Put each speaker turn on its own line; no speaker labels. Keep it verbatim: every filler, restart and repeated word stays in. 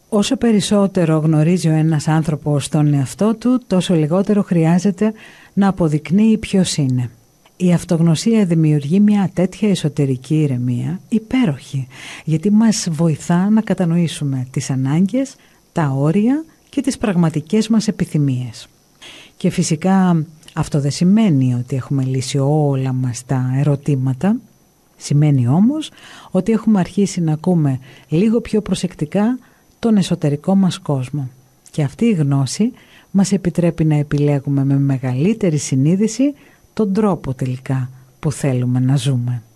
Όσο περισσότερο γνωρίζει ο ένας άνθρωπος τον εαυτό του, τόσο λιγότερο χρειάζεται να αποδεικνύει ποιος είναι. Η αυτογνωσία δημιουργεί μια τέτοια εσωτερική ηρεμία υπέροχη, γιατί μας βοηθά να κατανοήσουμε τις ανάγκες, τα όρια και τις πραγματικές μας επιθυμίες. Και φυσικά αυτό δεν σημαίνει ότι έχουμε λύσει όλα μας τα ερωτήματα. Σημαίνει όμως ότι έχουμε αρχίσει να ακούμε λίγο πιο προσεκτικά τον εσωτερικό μας κόσμο. Και αυτή η γνώση μας επιτρέπει να επιλέγουμε με μεγαλύτερη συνείδηση τον τρόπο τελικά που θέλουμε να ζούμε.